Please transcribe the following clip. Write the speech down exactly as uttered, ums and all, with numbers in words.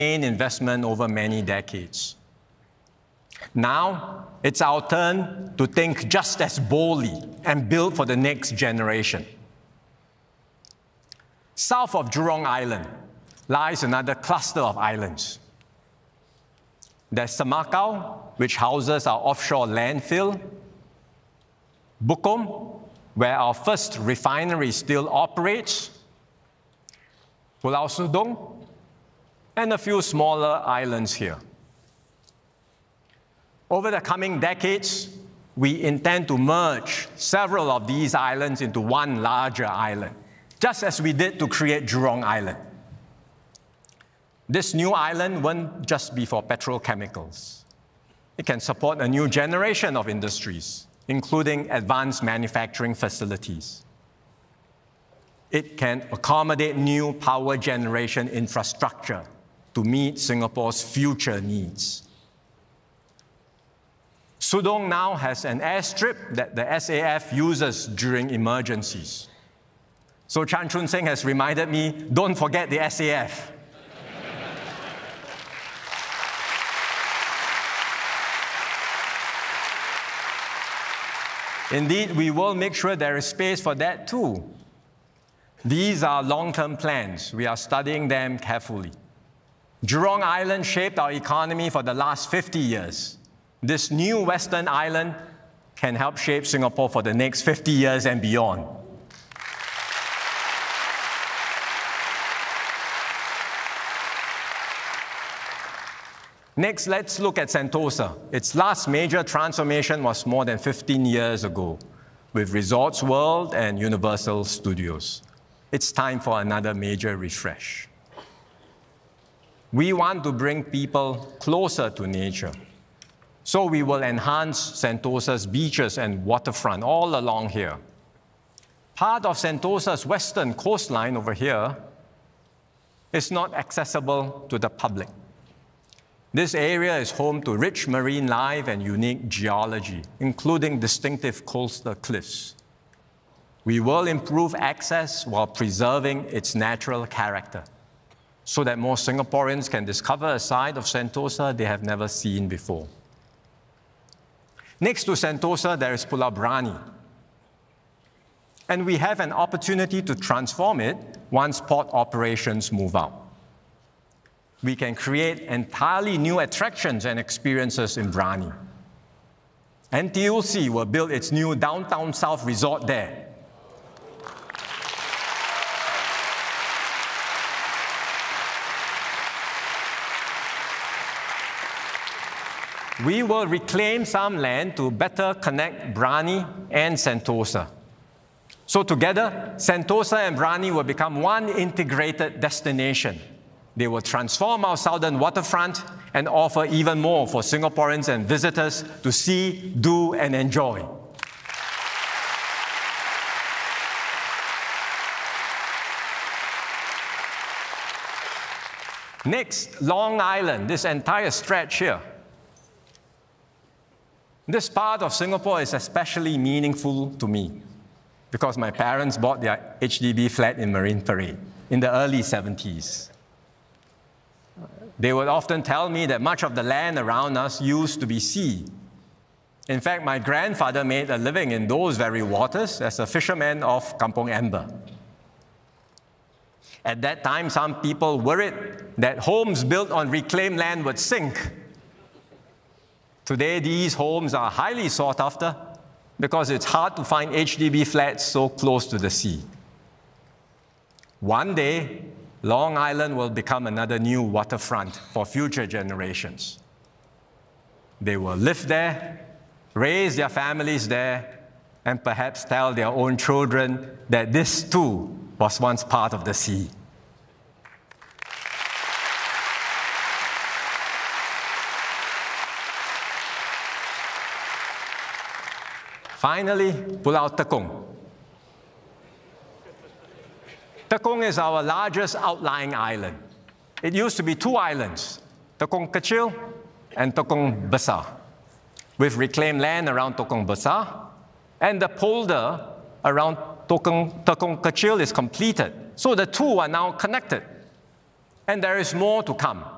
investment over many decades. Now, it's our turn to think just as boldly and build for the next generation. South of Jurong Island lies another cluster of islands. There's Semakau, which houses our offshore landfill, Bukom, where our first refinery still operates, Pulau Sudong, and a few smaller islands here. Over the coming decades, we intend to merge several of these islands into one larger island, just as we did to create Jurong Island. This new island won't just be for petrochemicals. It can support a new generation of industries, including advanced manufacturing facilities. It can accommodate new power generation infrastructure to meet Singapore's future needs. Sudong now has an airstrip that the S A F uses during emergencies. So Chan Chun Sing has reminded me, don't forget the S A F. Indeed, we will make sure there is space for that too. These are long-term plans. We are studying them carefully. Jurong Island shaped our economy for the last fifty years. This new Western island can help shape Singapore for the next fifty years and beyond. Next, let's look at Sentosa. Its last major transformation was more than fifteen years ago, with Resorts World and Universal Studios. It's time for another major refresh. We want to bring people closer to nature. So we will enhance Sentosa's beaches and waterfront all along here. Part of Sentosa's western coastline over here is not accessible to the public. This area is home to rich marine life and unique geology, including distinctive coastal cliffs. We will improve access while preserving its natural character, so that more Singaporeans can discover a side of Sentosa they have never seen before. Next to Sentosa, there is Pulau Brani. And we have an opportunity to transform it once port operations move out. We can create entirely new attractions and experiences in Brani. N T U C will build its new Downtown South resort there. We will reclaim some land to better connect Brani and Sentosa. So together, Sentosa and Brani will become one integrated destination. They will transform our southern waterfront and offer even more for Singaporeans and visitors to see, do, and enjoy. Next, Long Island, this entire stretch here. This part of Singapore is especially meaningful to me because my parents bought their H D B flat in Marine Parade in the early seventies. They would often tell me that much of the land around us used to be sea. In fact, my grandfather made a living in those very waters as a fisherman of Kampong Amber. At that time, some people worried that homes built on reclaimed land would sink. Today, these homes are highly sought after because it's hard to find H D B flats so close to the sea. One day, Long Island will become another new waterfront for future generations. They will live there, raise their families there, and perhaps tell their own children that this too was once part of the sea. Finally, Pulau Tekong. Tekong is our largest outlying island. It used to be two islands, Tekong Kecil and Tekong Besar, with reclaimed land around Tekong Besar, and the polder around Tekong, Tekong Kecil is completed. So the two are now connected. And there is more to come.